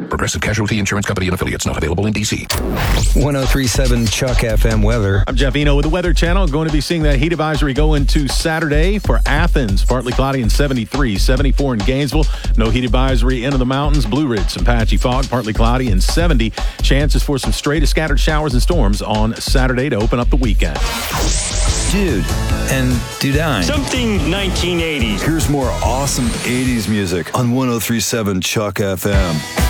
Progressive Casualty Insurance Company and Affiliates, not available in D.C. 103.7 Chuck FM weather. I'm Jeff Eno with the Weather Channel. Going to be seeing that heat advisory go into Saturday for Athens. Partly cloudy and 73, 74 in Gainesville. No heat advisory into the mountains. Blue Ridge, some patchy fog, partly cloudy and 70. Chances for some stray to scattered showers and storms on Saturday to open up the weekend. Dude and Dudine. Something 1980s. Here's more awesome 80s music on 103.7 Chuck FM.